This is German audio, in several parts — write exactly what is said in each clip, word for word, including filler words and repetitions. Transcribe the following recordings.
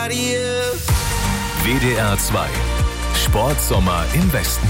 W D R zwei Sportsommer im Westen.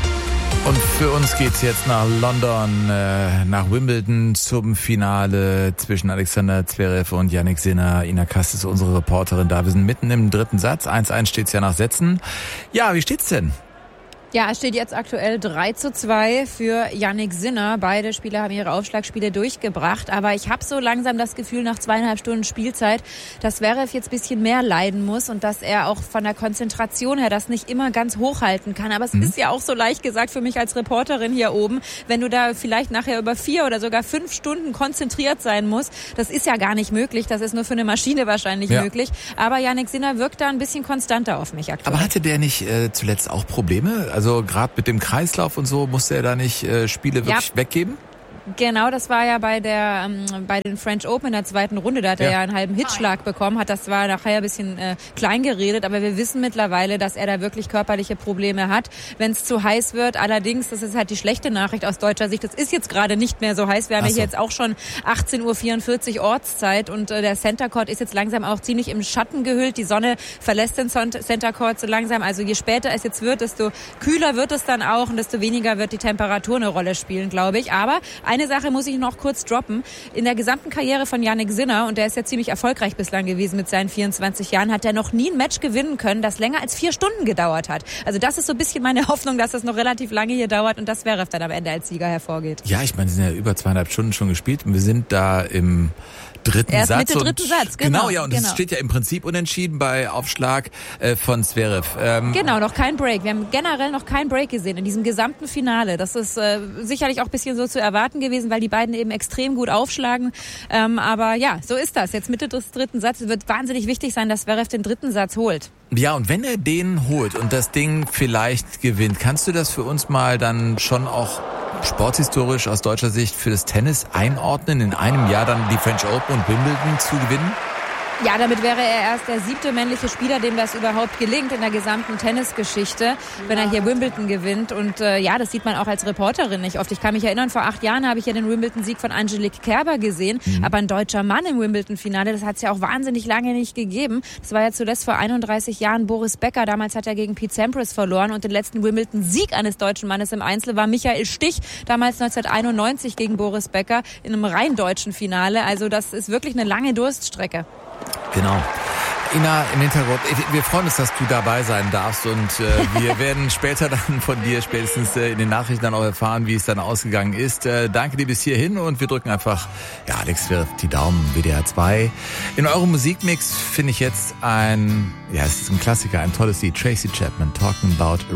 Und für uns geht's jetzt nach London, äh, nach Wimbledon zum Finale zwischen Alexander Zverev und Jannik Sinner. Ina Kast ist unsere Reporterin da. Wir sind mitten im dritten Satz. eins eins steht's ja nach Sätzen. Ja, wie steht's denn? Ja, es steht jetzt aktuell drei zu zwei für Jannik Sinner. Beide Spieler haben ihre Aufschlagspiele durchgebracht. Aber ich habe so langsam das Gefühl, nach zweieinhalb Stunden Spielzeit, dass Zverev jetzt ein bisschen mehr leiden muss und dass er auch von der Konzentration her das nicht immer ganz hochhalten kann. Aber es mhm. ist ja auch so leicht gesagt für mich als Reporterin hier oben, wenn du da vielleicht nachher über vier oder sogar fünf Stunden konzentriert sein musst. Das ist ja gar nicht möglich. Das ist nur für eine Maschine wahrscheinlich ja. möglich. Aber Jannik Sinner wirkt da ein bisschen konstanter auf mich aktuell. Aber hatte der nicht äh, zuletzt auch Probleme? Also gerade mit dem Kreislauf und so, musste er da nicht äh, Spiele wirklich ja. weggeben? Genau, das war ja bei der ähm, bei den French Open in der zweiten Runde, da hat ja. er ja einen halben Hitzschlag bekommen, hat das zwar nachher ein bisschen äh, klein geredet, aber wir wissen mittlerweile, dass er da wirklich körperliche Probleme hat, wenn es zu heiß wird. Allerdings, das ist halt die schlechte Nachricht aus deutscher Sicht, das ist jetzt gerade nicht mehr so heiß. Wir haben ja so. jetzt auch schon achtzehn Uhr vierundvierzig Ortszeit und äh, der Center Court ist jetzt langsam auch ziemlich im Schatten gehüllt. Die Sonne verlässt den Center Court so langsam. Also je später es jetzt wird, desto kühler wird es dann auch und desto weniger wird die Temperatur eine Rolle spielen, glaube ich. Aber ein Eine Sache muss ich noch kurz droppen. In der gesamten Karriere von Jannik Sinner, und der ist ja ziemlich erfolgreich bislang gewesen mit seinen vierundzwanzig Jahren, hat er noch nie ein Match gewinnen können, das länger als vier Stunden gedauert hat. Also das ist so ein bisschen meine Hoffnung, dass das noch relativ lange hier dauert und dass Zverev dann am Ende als Sieger hervorgeht. Ja, ich meine, sie sind ja über zweieinhalb Stunden schon gespielt und wir sind da im dritten Erst Satz. Mitte dritten Satz, genau. Genau, ja, und es genau. steht ja im Prinzip unentschieden bei Aufschlag äh, von Zverev. Ähm, genau, noch kein Break. Wir haben generell noch kein Break gesehen in diesem gesamten Finale. Das ist äh, sicherlich auch ein bisschen so zu erwarten gewesen, weil die beiden eben extrem gut aufschlagen. Ähm, aber ja, so ist das. Jetzt Mitte des dritten Satzes. Es wird wahnsinnig wichtig sein, dass Zverev den dritten Satz holt. Ja, und wenn er den holt und das Ding vielleicht gewinnt, kannst du das für uns mal dann schon auch sporthistorisch aus deutscher Sicht für das Tennis einordnen, in einem Jahr dann die French Open und Wimbledon zu gewinnen? Ja, damit wäre er erst der siebte männliche Spieler, dem das überhaupt gelingt in der gesamten Tennisgeschichte, wenn er hier Wimbledon gewinnt. Und äh, ja, das sieht man auch als Reporterin nicht oft. Ich kann mich erinnern, vor acht Jahren habe ich ja den Wimbledon-Sieg von Angelique Kerber gesehen. Mhm. Aber ein deutscher Mann im Wimbledon-Finale, das hat es ja auch wahnsinnig lange nicht gegeben. Das war ja zuletzt vor einunddreißig Jahren Boris Becker. Damals hat er gegen Pete Sampras verloren. Und den letzten Wimbledon-Sieg eines deutschen Mannes im Einzel war Michael Stich, damals neunzehnhunderteinundneunzig gegen Boris Becker in einem rein deutschen Finale. Also das ist wirklich eine lange Durststrecke. Genau. Ina, im Hintergrund, wir freuen uns, dass du dabei sein darfst und äh, wir werden später dann von dir spätestens äh, in den Nachrichten dann auch erfahren, wie es dann ausgegangen ist. Äh, danke dir bis hierhin und wir drücken einfach, ja, Alex, für die Daumen, W D R zwei. In eurem Musikmix finde ich jetzt ein, ja, es ist ein Klassiker, ein tolles Lied, Tracy Chapman, Talking About